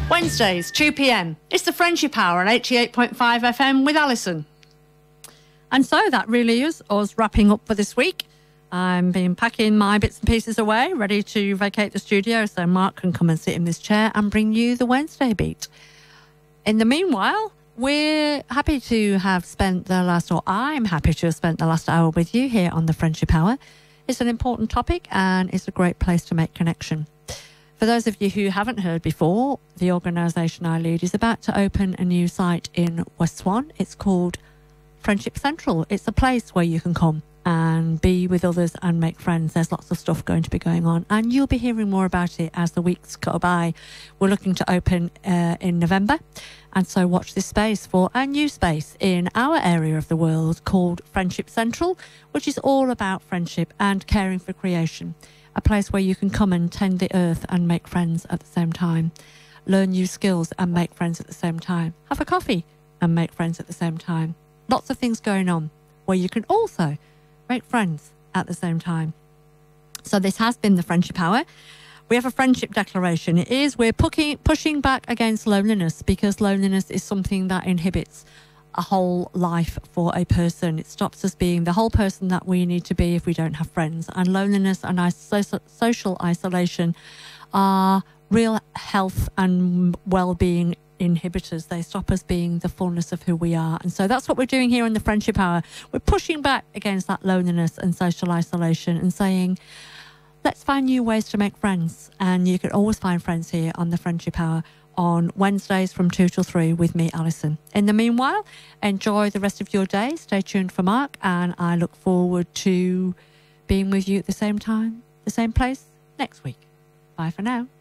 Wednesdays, 2 p.m. It's the Friendship Hour on 88.5 FM with Alison. And so that really is us wrapping up for this week. I'm been packing my bits and pieces away, ready to vacate the studio so Mark can come and sit in this chair and bring you the Wednesday beat. In the meanwhile, we're happy to have spent the last, or I'm happy to have spent the last hour with you here on the Friendship Hour. It's an important topic and it's a great place to make connection. For those of you who haven't heard before, the organisation I lead is about to open a new site in West Swan. It's called Friendship Central. It's a place where you can come and be with others and make friends. There's lots of stuff going to be going on and you'll be hearing more about it as the weeks go by. We're looking to open in November, and so watch this space for a new space in our area of the world called Friendship Central, which is all about friendship and caring for creation. A place where you can come and tend the earth and make friends at the same time, learn new skills and make friends at the same time, have a coffee and make friends at the same time. Lots of things going on where you can also make friends at the same time. So this has been the Friendship Hour. We have a friendship declaration. It is, we're pushing back against loneliness, because loneliness is something that inhibits a whole life for a person. It stops us being the whole person that we need to be if we don't have friends. And loneliness and social isolation are real health and well-being inhibitors. They stop us being the fullness of who we are. And so that's what we're doing here in the Friendship Hour. We're pushing back against that loneliness and social isolation and saying, let's find new ways to make friends. And you can always find friends here on the Friendship Hour on Wednesdays from 2 till 3 with me, Alison. In the meanwhile, enjoy the rest of your day. Stay tuned for Mark, and I look forward to being with you at the same time, the same place next week. Bye for now.